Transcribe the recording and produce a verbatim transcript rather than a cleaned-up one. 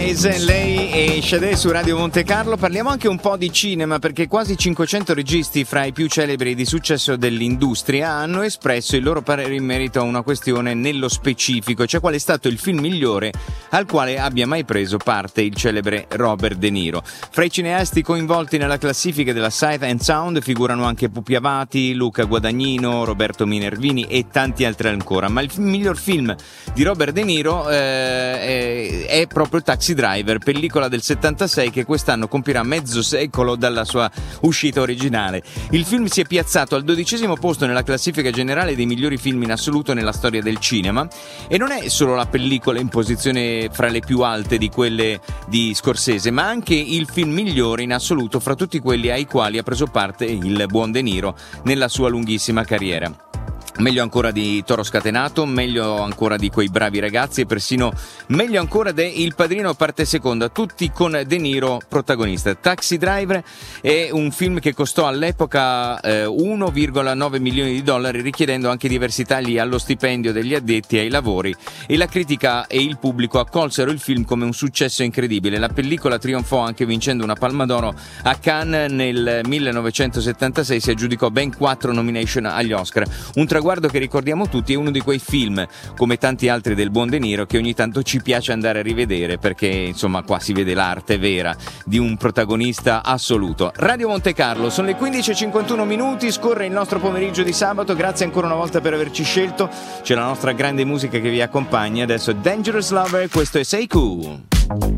Eyes, lei e Sade su Radio Monte Carlo. Parliamo anche un po' di cinema, perché quasi cinquecento registi fra i più celebri di successo dell'industria hanno espresso il loro parere in merito a una questione nello specifico, cioè qual è stato il film migliore al quale abbia mai preso parte il celebre Robert De Niro. Fra i cineasti coinvolti nella classifica della Sight and Sound figurano anche Pupi Avati, Luca Guadagnino, Roberto Minervini e tanti altri ancora, ma il miglior film di Robert De Niro eh, è, è proprio Taxi Driver, pellicola del settantasei che quest'anno compirà mezzo secolo dalla sua uscita originale. Il film si è piazzato al dodicesimo posto nella classifica generale dei migliori film in assoluto nella storia del cinema, e non è solo la pellicola in posizione fra le più alte di quelle di Scorsese, ma anche il film migliore in assoluto fra tutti quelli ai quali ha preso parte il buon De Niro nella sua lunghissima carriera. Meglio ancora di Toro Scatenato, meglio ancora di Quei bravi ragazzi e persino meglio ancora di Il Padrino parte seconda, tutti con De Niro protagonista. Taxi Driver è un film che costò all'epoca eh, uno virgola nove milioni di dollari, richiedendo anche diversi tagli allo stipendio degli addetti ai lavori, e la critica e il pubblico accolsero il film come un successo incredibile. La pellicola trionfò anche vincendo una Palma d'Oro a Cannes nel millenovecentosettantasei, si aggiudicò ben quattro nomination agli Oscar. Un traguardo che ricordiamo tutti, è uno di quei film, come tanti altri del buon De Niro, che ogni tanto ci piace andare a rivedere, perché insomma qua si vede l'arte vera di un protagonista assoluto. Radio Monte Carlo, sono le quindici e cinquantuno minuti, scorre il nostro pomeriggio di sabato, grazie ancora una volta per averci scelto, c'è la nostra grande musica che vi accompagna, adesso Dangerous Lover, questo è Seiku.